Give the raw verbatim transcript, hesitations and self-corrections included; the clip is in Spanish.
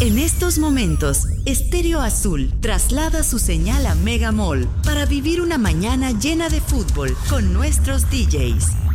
En estos momentos, Estéreo Azul traslada su señal a Mega Mall para vivir una mañana llena de fútbol con nuestros D Js.